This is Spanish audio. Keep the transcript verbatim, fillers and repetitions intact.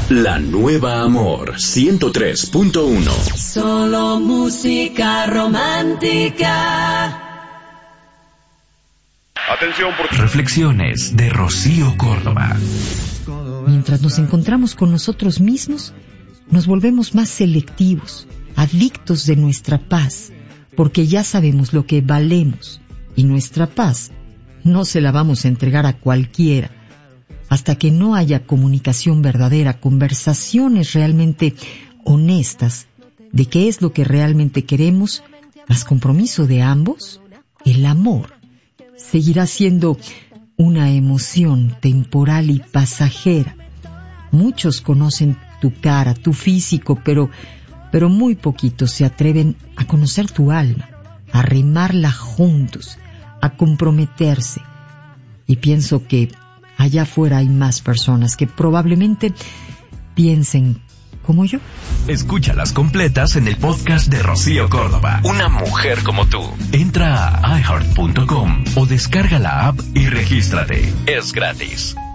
La nueva Amor ciento tres punto uno. Solo música romántica. Atención por... Reflexiones de Rocío Córdoba. Mientras nos encontramos con nosotros mismos, nos volvemos más selectivos, adictos de nuestra paz, porque ya sabemos lo que valemos, y nuestra paz no se la vamos a entregar a cualquiera. Hasta que no haya comunicación verdadera, conversaciones realmente honestas de qué es lo que realmente queremos, más compromiso de ambos, el amor seguirá siendo una emoción temporal y pasajera. Muchos conocen tu cara, tu físico, pero, pero muy poquitos se atreven a conocer tu alma, a remarla juntos, a comprometerse. Y pienso que allá afuera hay más personas que probablemente piensen como yo. Escúchalas completas en el podcast de Rocío Córdoba. Una mujer como tú. Entra a i heart punto com o descarga la app y regístrate. Es gratis.